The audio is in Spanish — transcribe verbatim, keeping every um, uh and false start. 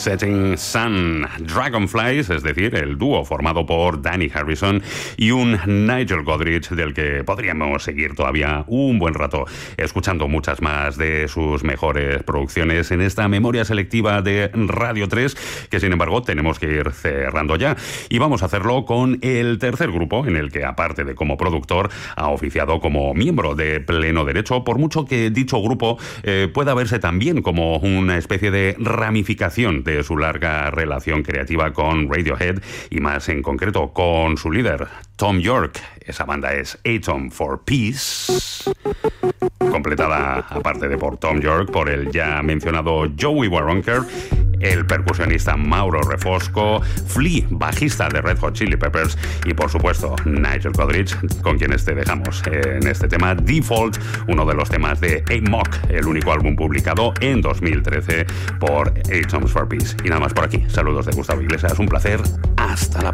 Setting Sun, Dragonflies, es decir, el dúo formado por Danny Harrison y un Nigel Godrich del que podríamos seguir todavía un buen rato escuchando muchas más de sus mejores producciones en esta memoria selectiva de Radio tres, que sin embargo tenemos que ir cerrando ya. Y vamos a hacerlo con el tercer grupo en el que, aparte de como productor, ha oficiado como miembro de pleno derecho, por mucho que dicho grupo eh, pueda verse también como una especie de ramificación de su larga relación creativa con Radiohead y más en concreto con su líder, Thom Yorke. Esa banda es Atom for Peace, completada, aparte de por Thom Yorke, por el ya mencionado Joey Waronker, el percusionista Mauro Refosco, Flea, bajista de Red Hot Chili Peppers, y por supuesto Nigel Godrich, con quienes te dejamos en este tema Default, uno de los temas de Amok, el único álbum publicado en dos mil trece por Atoms for Peace. Y nada más por aquí. Saludos de Gustavo Iglesias, un placer. Hasta la próxima.